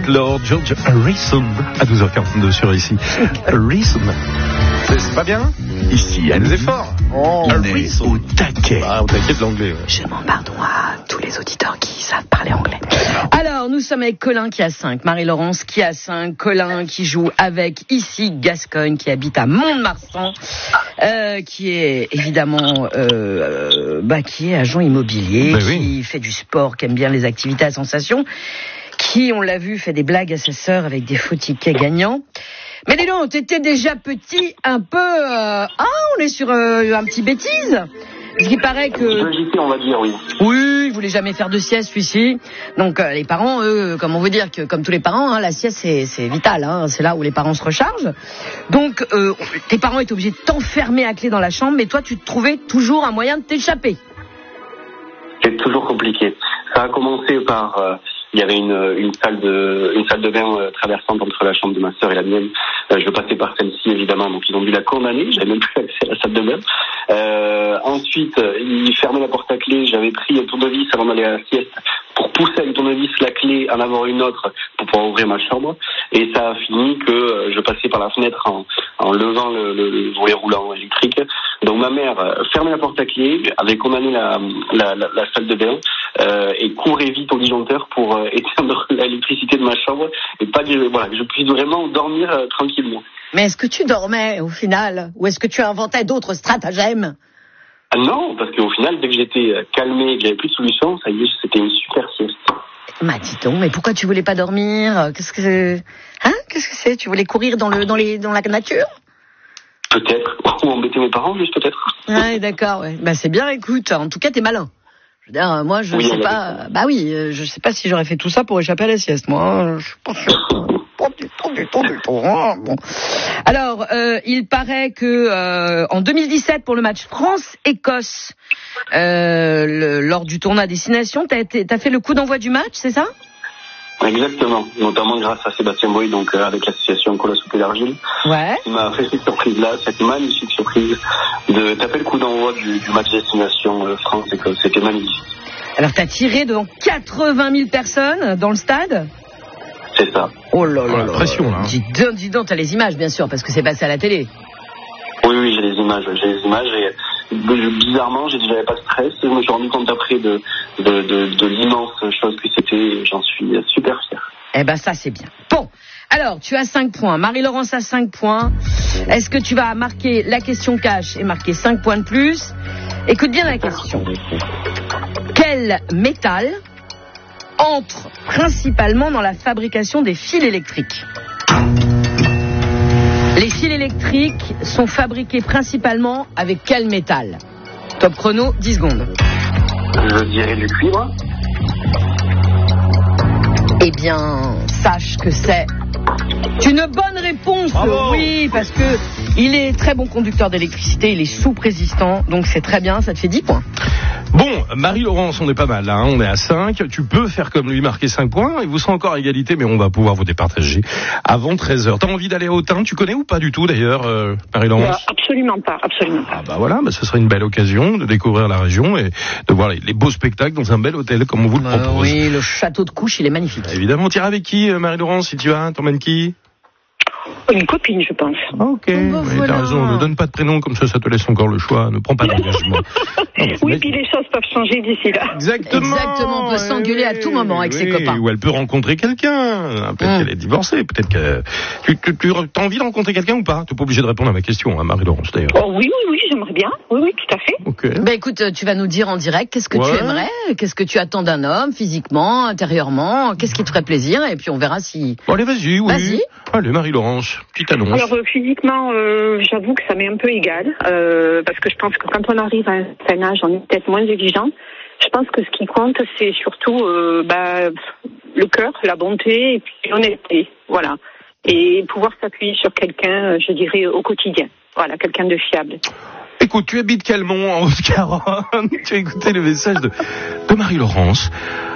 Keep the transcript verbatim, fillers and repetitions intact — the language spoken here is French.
Taylor, George Harrison, à douze heures quarante-deux sur ici. Harrison. C'est pas bien? Ici, à des efforts. Oh, on est au taquet. Ah, au taquet de l'anglais. Ouais. Je m'en pardon à tous les auditeurs qui savent parler anglais. Alors, nous sommes avec Colin qui a cinq, Marie-Laurence qui a cinq, Colin qui joue avec ici Gascogne qui habite à Mont-de-Marsan, euh, qui est évidemment euh, bah, qui est agent immobilier, ben qui oui. fait du sport, qui aime bien les activités à sensation, qui, on l'a vu, fait des blagues à sa sœur avec des faux tickets gagnants. Mais dis donc, t'étais déjà petit, un peu... Euh... Ah, on est sur euh, un petit bêtise. Ce qui paraît que... Logité, on va dire, oui. Oui, il voulait jamais faire de sieste, celui-ci. Donc, euh, les parents, eux, comme on veut dire, que comme tous les parents, hein, la sieste, c'est, c'est vital. Hein, c'est là où les parents se rechargent. Donc, euh, tes parents étaient obligés de t'enfermer à clé dans la chambre, mais toi, tu trouvais toujours un moyen de t'échapper. C'est toujours compliqué. Ça a commencé par... Euh... Il y avait une, une salle de une salle de bain euh, traversante entre la chambre de ma sœur et la mienne. Euh, je passais par celle-ci évidemment, donc ils ont dû la condamner. J'avais même plus accès à la salle de bain. Euh, ensuite, euh, ils fermaient la porte à clé. J'avais pris un tournevis avant d'aller à la sieste pour pousser avec le tournevis la clé, en avoir une autre pour pouvoir ouvrir ma chambre. Et ça a fini que euh, je passais par la fenêtre en, en levant le, le, le volet roulant électrique. Donc ma mère euh, fermait la porte à clé, avait condamné la, la, la, la salle de bain euh, et courait vite au disjoncteur pour euh, éteindre l'électricité de ma chambre et pas dire, voilà, que je puisse vraiment dormir euh, tranquillement. Mais est-ce que tu dormais au final ou est-ce que tu inventais d'autres stratagèmes? Ah non, parce qu'au final, dès que j'étais calmé et que j'avais plus de solution, ça y est, c'était une super sieste. Bah dis donc, mais pourquoi tu voulais pas dormir? Qu'est-ce que c'est? Hein? Qu'est-ce que c'est? Tu voulais courir dans le dans les dans la nature? Peut-être. Ou embêter mes parents, juste peut-être. Ouais, d'accord, ouais. Bah c'est bien, écoute. En tout cas, t'es malin. Je veux dire, moi, je oui, sais pas. Bah oui, je sais pas si j'aurais fait tout ça pour échapper à la sieste, moi. Je suis pas sûr. Pas du tout, du tout, du tout. Bon. Alors, euh, il paraît que euh, en deux mille dix-sept, pour le match France-Écosse, euh, le, lors du tournoi à destination, t'as, t'as fait le coup d'envoi du match, c'est ça? Exactement, notamment grâce à Sébastien Boy, donc euh, avec l'association Cola Soupe d'Argile. Ouais. Il m'a fait cette surprise-là, cette magnifique surprise de taper le coup d'envoi du, du match destination euh, France-Écosse. C'était magnifique. Alors, t'as tiré devant quatre-vingt mille personnes dans le stade? C'est ça. Oh là là, la pression là. Dis donc, dis donc, t'as les images bien sûr, parce que c'est passé à la télé. Oui, oui, j'ai les images, j'ai les images et bizarrement, j'avais pas de stress. Je me suis rendu compte après de, de, de, de l'immense chose que c'était. J'en suis super fier. Eh ben ça c'est bien. Bon, alors tu as cinq points. Marie-Laurence a cinq points. Est-ce que tu vas marquer la question cash et marquer cinq points de plus? Écoute bien la question. Quel métal entre principalement dans la fabrication des fils électriques? Les fils électriques sont fabriqués principalement avec quel métal? Top chrono, dix secondes. Je dirais du cuivre. Eh bien, sache que c'est une bonne réponse. Bravo. Oui, parce que il est très bon conducteur d'électricité, il est soupe-résistant, donc c'est très bien, ça te fait dix points. Bon, Marie-Laurence, on est pas mal là, hein, on est à cinq. Tu peux faire comme lui, marquer cinq points, et vous serez encore à égalité, mais on va pouvoir vous départager avant treize heures. T'as envie d'aller à Autun? Tu connais ou pas du tout d'ailleurs, euh, Marie-Laurence? euh, Absolument pas, absolument pas. Ah bah voilà, bah ce serait une belle occasion de découvrir la région et de voir les, les beaux spectacles dans un bel hôtel comme on vous le euh, propose. Oui, le château de Couche, il est magnifique. Bah, évidemment, tu iras avec qui, Marie-Laurence, si tu vas? T'emmènes qui? Une copine, je pense. Ok, bon, oui, voilà. T'as raison, ne donne pas de prénom, comme ça, ça te laisse encore le choix, ne prends pas d'engagement. Non, oui, puis les choses peuvent changer d'ici là. Exactement. Exactement, on peut s'engueuler à tout moment avec oui, ses copains. Ou elle peut rencontrer quelqu'un, peut-être mmh. qu'elle est divorcée, peut-être que... Tu, tu, tu as envie de rencontrer quelqu'un ou pas? Tu n'es pas obligé de répondre à ma question, hein, Marie-Laurence, d'ailleurs. Oh, oui, oui, oui, j'aimerais bien. Oui, oui, tout à fait. Ok. Ben écoute, tu vas nous dire en direct qu'est-ce que ouais. tu aimerais, qu'est-ce que tu attends d'un homme, physiquement, intérieurement, qu'est-ce qui te ferait plaisir, et puis on verra si... Bon, allez, vas-y, oui. Vas-y. Allez, Marie-Laurence, petite annonce. Alors, euh, physiquement, euh, j'avoue que ça m'est un peu égal, euh, parce que je pense que quand on arrive à un certain âge, on est peut-être moins exigeant. Je pense que ce qui compte, c'est surtout euh, bah, le cœur, la bonté, et puis l'honnêteté, voilà. Et pouvoir s'appuyer sur quelqu'un, je dirais, au quotidien. Voilà, quelqu'un de fiable. Écoute, tu habites Calmont, en Haute-Garonne. Tu as écouté le message de, de Marie-Laurence.